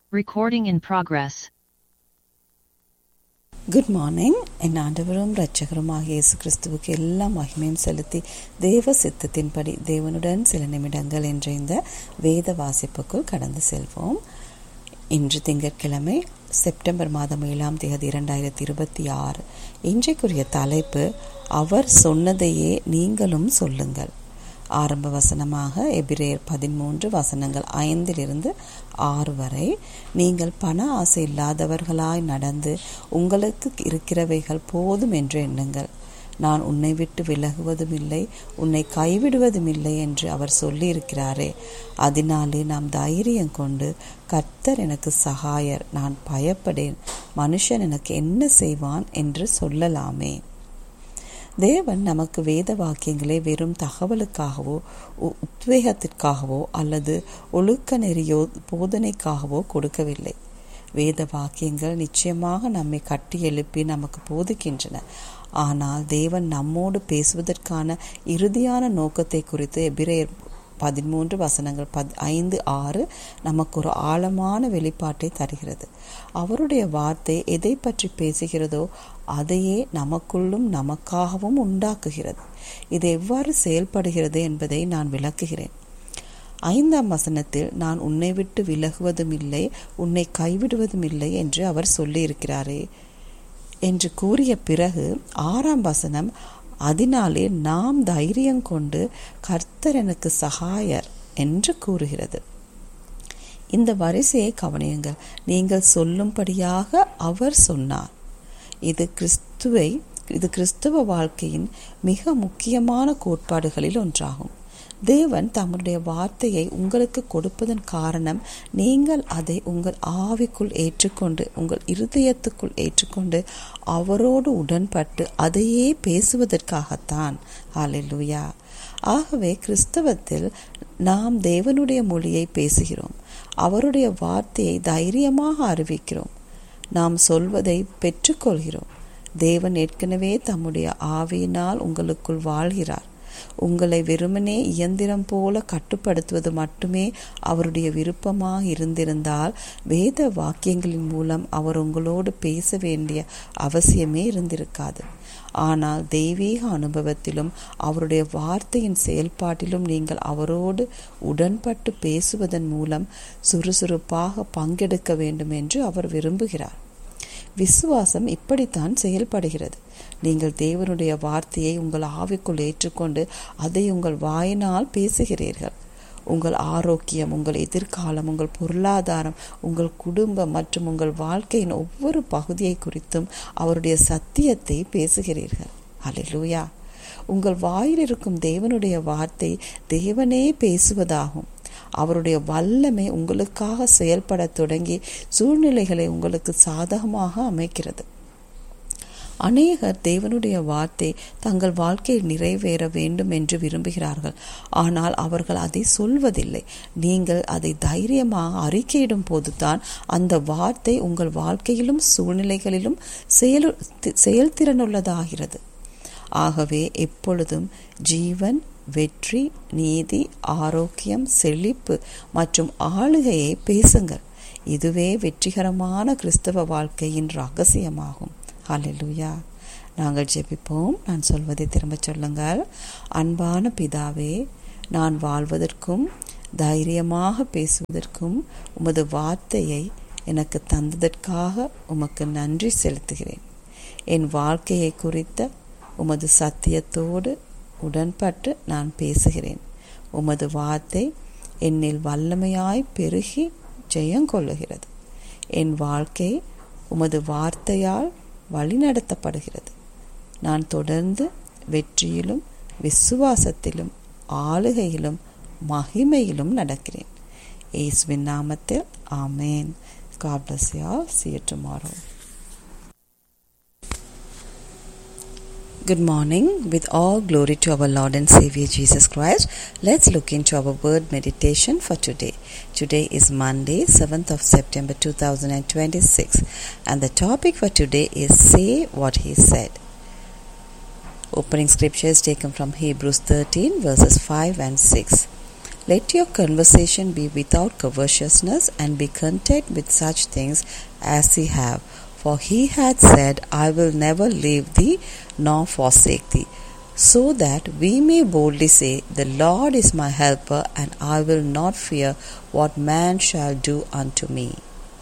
Recording in progress. Good morning. என் ஆண்டவரும் இரட்சகருமாகிய இயேசு கிறிஸ்துவுக்கு எல்லா மகிமையும் செலுத்தி தேவ சித்தத்தின்படி தேவனுடன் சில நிமிடங்கள் என்ற இந்த வேத வாசிப்புக்குள் கடந்து செல்வோம். இன்று திங்கட்கிழமை செப்டம்பர் மாதம் 7ஆம் தேதி 2026. இன்றைக்குரிய தலைப்பு, அவர் சொன்னதையே நீங்களும் சொல்லுங்கள். ஆரம்ப வசனமாக எபிரேயர் 13 வசனங்கள் 5-6 வரை. நீங்கள் பண ஆசை இல்லாதவர்களாய் நடந்து உங்களுக்கு இருக்கிறவைகள் போதும் என்று எண்ணுங்கள். நான் உன்னை விட்டு விலகுவதும் இல்லை, உன்னை கைவிடுவதும் இல்லை என்று அவர் சொல்லியிருக்கிறாரே. அதனாலே நாம் தைரியம் கொண்டு, கர்த்தர் எனக்கு சகாயர், நான் பயப்படேன், மனுஷன் எனக்கு என்ன செய்வான் என்று சொல்லலாமே. தேவன் நமக்கு வேத வாக்கியங்களை வெறும் தகவலுக்காகவோ உத்வேகத்திற்காகவோ அல்லது ஒழுக்க நெறியோ போதனைக்காகவோ கொடுக்கவில்லை. வேத வாக்கியங்கள் நிச்சயமாக நம்மை கட்டி எழுப்பி நமக்கு போதிக்கின்றன. ஆனால் தேவன் நம்மோடு பேசுவதற்கான இறுதியான நோக்கத்தை குறித்து எபிரேயர் 13 வசனங்கள் 5-6 நமக்கு ஒரு ஆழமான வெளிப்பாட்டை தருகிறது. அவருடைய வார்த்தை எதை பற்றி பேசுகிறதோ அதையே நமக்குள்ளும் நமக்காகவும் உண்டாக்குகிறது. இது எவ்வாறு செயல்படுகிறது என்பதை நான் விளக்குகிறேன். 5ஆம் வசனத்தில் நான் உன்னை விட்டு விலகுவதும் இல்லை, உன்னை கைவிடுவதும் இல்லை என்று அவர் சொல்லியிருக்கிறாரே என்று கூறிய பிறகு 6ஆம் வசனம், அதனாலே நாம் தைரியம் கொண்டு கர்த்தர் எனக்கு சகாயர் என்று கூறுகிறது. இந்த வரிசையை கவனியுங்கள். நீங்கள் சொல்லும்படியாக அவர் சொன்னார். இது கிறிஸ்துவ வாழ்க்கையின் மிக முக்கியமான கோட்பாடுகளில் ஒன்றாகும். தேவன் தம்முடைய வார்த்தையை உங்களுக்கு கொடுப்பதன் காரணம், நீங்கள் அதை உங்கள் ஆவிக்குள் ஏற்றுக்கொண்டு, உங்கள் இருதயத்துக்குள் ஏற்றுக்கொண்டு, அவரோடு உடன்பட்டு அதையே பேசுவதற்காகத்தான். ஹல்லேலூயா. ஆகவே கிறிஸ்தவத்தில் நாம் தேவனுடைய மொழியை பேசுகிறோம். அவருடைய வார்த்தையை தைரியமாக அறிவிக்கிறோம். நாம் சொல்வதை பெற்றுக்கொள்கிறோம். தேவன் ஏற்கனவே தம்முடைய ஆவியினால் உங்களுக்குள் வாழ்கிறார். உங்களை வெறுமனே இயந்திரம் போல கட்டுப்படுத்துவது மட்டுமே அவருடைய விருப்பமாக இருந்திருந்தால் வேத வாக்கியங்களின் மூலம் அவர் உங்களோடு பேச வேண்டிய அவசியமே இருந்திருக்காது. ஆனால் தெய்வீக அனுபவத்திலும் அவருடைய வார்த்தையின் செயல்பாட்டிலும் நீங்கள் அவரோடு உடன்பட்டு பேசுவதன் மூலம் சுறுசுறுப்பாக பங்கெடுக்க வேண்டும் என்று அவர் விரும்புகிறார். விசுவாசம் இப்படித்தான் செயல்படுகிறது. நீங்கள் தேவனுடைய வார்த்தையை உங்கள் ஆவிக்குள் ஏற்றுக்கொண்டு அதை உங்கள் வாயினால் பேசுகிறீர்கள். உங்கள் ஆரோக்கியம், உங்கள் எதிர்காலம், உங்கள் பொருளாதாரம், உங்கள் குடும்பம் மற்றும் உங்கள் வாழ்க்கையின் ஒவ்வொரு பகுதியை குறித்தும் அவருடைய சத்தியத்தை பேசுகிறீர்கள். ஹல்லேலூயா. உங்கள் வாயில் இருக்கும் தேவனுடைய வார்த்தை தேவனே பேசுவதாகும். அவருடைய வல்லமை உங்களுக்காக செயல்பட தொடங்கி சூழ்நிலைகளை உங்களுக்கு சாதகமாக அமைக்கிறது. அநேகர் தேவனுடைய வார்த்தை தங்கள் வாழ்க்கையில் நிறைவேற வேண்டும் என்று விரும்புகிறார்கள். ஆனால் அவர்கள் அதை சொல்வதில்லை. நீங்கள் அதை தைரியமாக அறிக்கையிடும் போதுதான் அந்த வார்த்தை உங்கள் வாழ்க்கையிலும் சூழ்நிலைகளிலும் செயல்திறனுள்ளதாகிறது. ஆகவே எப்பொழுதும் ஜீவன், வெற்றி, நீதி, ஆரோக்கியம், செழிப்பு மற்றும் ஆளுகையை பேசுங்கள். இதுவே வெற்றிகரமான கிறிஸ்தவ வாழ்க்கையின் ரகசியமாகும். ஹல்லேலூயா. நாங்கள் ஜெபிப்போம். நான் சொல்வதை திரும்ப சொல்லுங்கள். அன்பான பிதாவே, நான் வாழ்வதற்கும் தைரியமாக பேசுவதற்கும் உமது வார்த்தையை எனக்கு தந்ததற்காக உமக்கு நன்றி செலுத்துகிறேன். என் வாழ்க்கையை குறித்த உமது சத்தியத்தோடு உடன்பட்டு நான் பேசுகிறேன். உமது வார்த்தை என்னில் வல்லமையாய் பெருகி ஜெயங்கொள்ளுகிறது. என் வாழ்க்கை உமது வார்த்தையால் வழிநடத்தப்படுகிறது. நான் தொடர்ந்து வெற்றியிலும் விசுவாசத்திலும் ஆளுகையிலும் மகிமையிலும் நடக்கிறேன். இயேசுவின் நாமத்தில் ஆமேன். God bless you all. See you tomorrow. Good morning. With all glory to our Lord and Savior Jesus Christ, let's look into our word meditation for today. Today is Monday, 7th of September 2026, and the topic for today is Say What He Said. Opening scripture is taken from Hebrews 13 verses 5 and 6. Let your conversation be without covetousness, and be content with such things as ye have. For he hath said, I will never leave thee nor forsake thee. So that we may boldly say, The Lord is my helper, and I will not fear what man shall do unto me.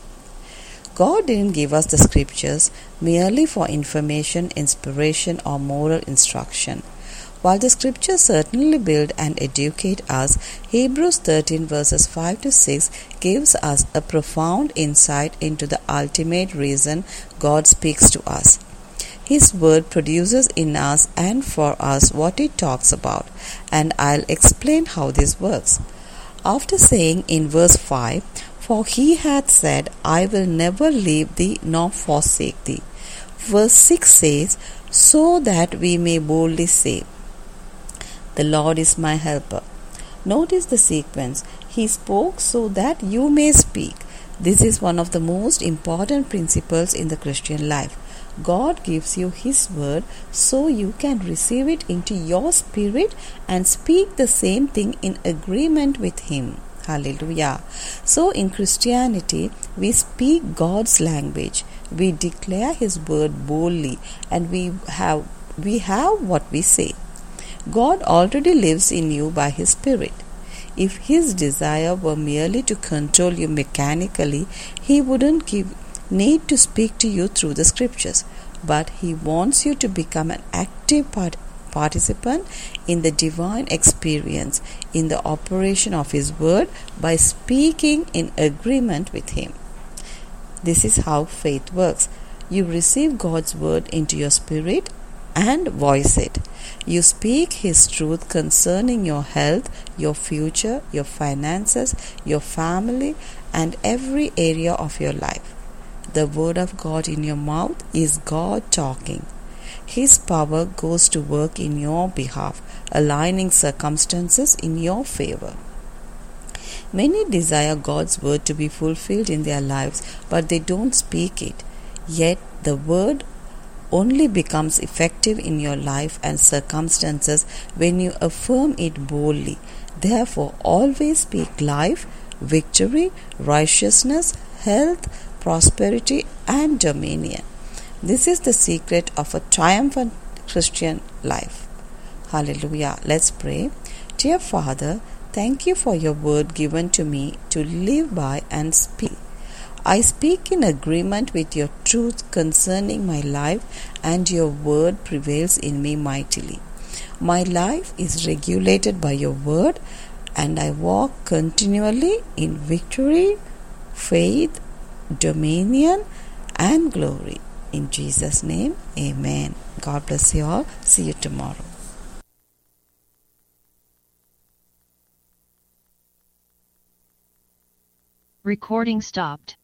God didn't give us the scriptures merely for information, inspiration, or moral instruction. While the scriptures certainly build and educate us, Hebrews 13 verses 5 to 6 gives us a profound insight into the ultimate reason God speaks to us. His word produces in us and for us what it talks about, and I'll explain how this works. After saying in verse 5, For he hath said, I will never leave thee nor forsake thee. Verse 6 says, So that we may boldly say, The Lord is my helper. Notice the sequence. He spoke so that you may speak. This is one of the most important principles in the Christian life. God gives you His word so you can receive it into your spirit and speak the same thing in agreement with Him. Hallelujah. So in Christianity, we speak God's language. We declare His word boldly, and we have what we say. God already lives in you by His Spirit. If His desire were merely to control you mechanically, He wouldn't need to speak to you through the scriptures. But He wants you to become an active participant in the divine experience, in the operation of His word, by speaking in agreement with Him. This is how faith works. You receive God's word into your spirit and voice it. You speak His truth concerning your health, your future, your finances, your family, and every area of your life. The word of God in your mouth is God talking. His power goes to work in your behalf, aligning circumstances in your favor. Many desire God's word to be fulfilled in their lives, but they don't speak it. Yet the word only becomes effective in your life and circumstances when you affirm it boldly. Therefore, always speak life, victory, righteousness, health, prosperity, and dominion. This is the secret of a triumphant Christian life. Hallelujah. Let's pray. Dear Father, thank you for your word given to me to live by and speak. I speak in agreement with your truth concerning my life, and your word prevails in me mightily. My life is regulated by your word, and I walk continually in victory, faith, dominion, and glory. In Jesus' name, amen. God bless you all. See you tomorrow. Recording stopped.